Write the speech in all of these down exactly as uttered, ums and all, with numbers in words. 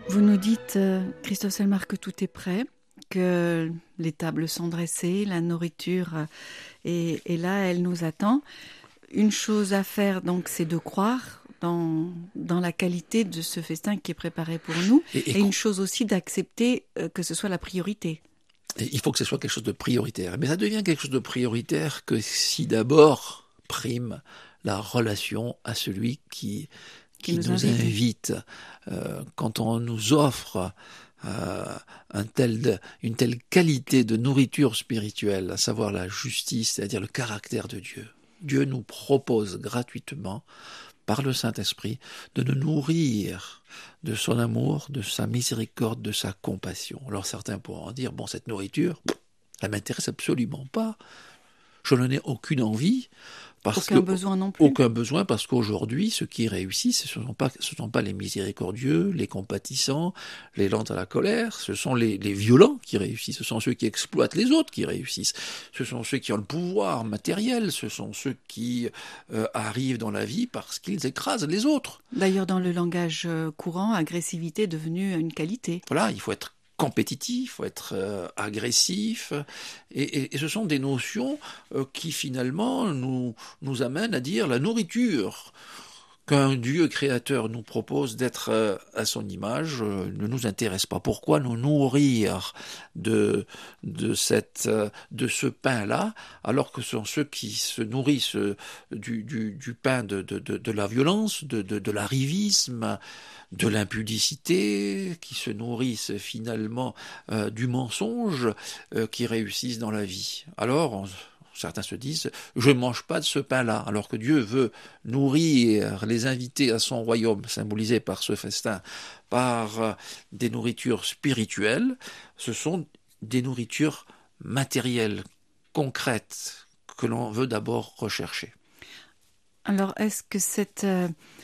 Vous nous dites, euh, Christophe Selmar, que tout est prêt, que les tables sont dressées, la nourriture euh, est, est là, elle nous attend. Une chose à faire, donc, c'est de croire dans, dans la qualité de ce festin qui est préparé pour nous, Et, et, et une chose aussi d'accepter euh, que ce soit la priorité. et il faut que ce soit quelque chose de prioritaire. Mais ça devient quelque chose de prioritaire que si d'abord prime la relation à celui qui, qui, qui nous, nous invite. invite. Euh, quand on nous offre euh, un tel, une telle qualité de nourriture spirituelle, à savoir la justice, c'est-à-dire le caractère de Dieu, Dieu nous propose gratuitement, par le Saint-Esprit, de nous nourrir de son amour, de sa miséricorde, de sa compassion. Alors certains pourront dire, bon, cette nourriture, elle m'intéresse absolument pas. Je n'en ai aucune envie. Parce aucun que, besoin non plus. Aucun besoin, parce qu'aujourd'hui, ceux qui réussissent, ce ne sont pas, ce sont pas les miséricordieux, les compatissants, les lents à la colère, ce sont les, les violents qui réussissent, ce sont ceux qui exploitent les autres qui réussissent, ce sont ceux qui ont le pouvoir matériel, ce sont ceux qui euh, arrivent dans la vie parce qu'ils écrasent les autres. D'ailleurs, dans le langage courant, agressivité est devenue une qualité. Voilà, il faut être compétitif, il faut être euh, agressif, et, et, et ce sont des notions euh, qui finalement nous, nous amènent à dire la nourriture qu'un Dieu créateur nous propose d'être euh, à son image euh, ne nous intéresse pas. Pourquoi nous nourrir de, de, cette, euh, de ce pain-là, alors que ce sont ceux qui se nourrissent du, du, du pain de, de, de, de la violence, de, de, de l'arrivisme, de l'impudicité, qui se nourrissent finalement euh, du mensonge, euh, qui réussissent dans la vie. Alors, on, certains se disent, je ne mange pas de ce pain-là, alors que Dieu veut nourrir les invités à son royaume, symbolisé par ce festin, par euh, des nourritures spirituelles. Ce sont des nourritures matérielles, concrètes, que l'on veut d'abord rechercher. Alors, est-ce que cette... Euh...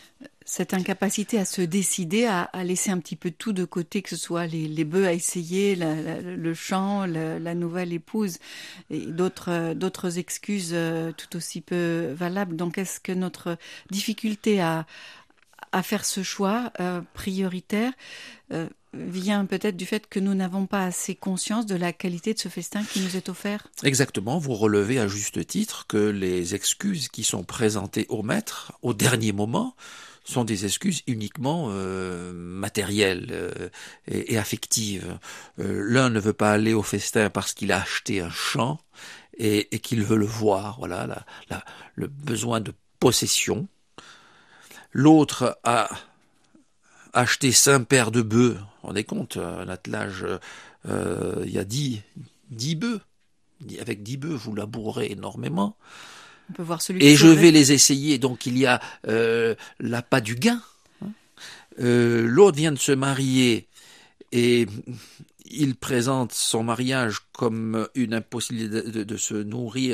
Cette incapacité à se décider, à, à laisser un petit peu tout de côté, que ce soit les, les bœufs à essayer, la, la, le chant, la, la nouvelle épouse et d'autres, d'autres excuses euh, tout aussi peu valables. Donc, est-ce que notre difficulté à, à faire ce choix euh, prioritaire euh, vient peut-être du fait que nous n'avons pas assez conscience de la qualité de ce festin qui nous est offert ? Exactement, vous relevez à juste titre que les excuses qui sont présentées au maître au dernier moment sont des excuses uniquement euh, matérielles euh, et, et affectives. Euh, l'un ne veut pas aller au festin parce qu'il a acheté un champ et, et qu'il veut le voir, voilà, la, la, le besoin de possession. L'autre a acheté cinq paires de bœufs. On est compte, un attelage, euh, il y a dix, dix bœufs. Avec dix bœufs, vous labourez énormément. On peut voir celui et je vais les essayer. Donc il y a euh, l'appât du gain. Euh, l'autre vient de se marier et il présente son mariage comme une impossibilité de, de, de se nourrir